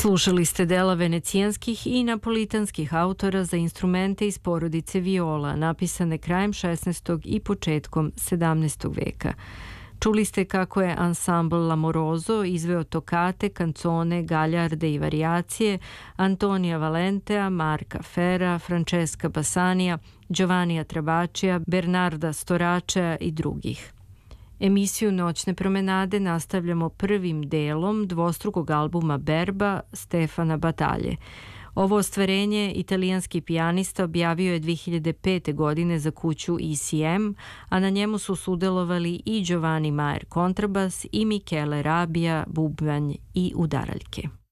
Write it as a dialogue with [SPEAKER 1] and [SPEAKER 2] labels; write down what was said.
[SPEAKER 1] Slušali ste dela venecijanskih i napolitanskih autora za instrumente iz porodice viola, napisane krajem 16. i početkom 17. veka. Čuli ste kako je ansambl Lamoroso izveo tokate, kancone, galjarde i varijacije Antonija Valentea, Marka Fera, Francesca Bassanija, Giovannija Trabačija, Bernarda Storačea i drugih. Emisiju Noćne promenade nastavljamo prvim delom dvostrukog albuma Berba Stefana Batalje. Ovo ostvarenje italijanski pijanista objavio je 2005. godine za kuću ECM, a na njemu su sudelovali i Giovanni Mayer kontrabas i Michele Rabia bubanj i udaraljke.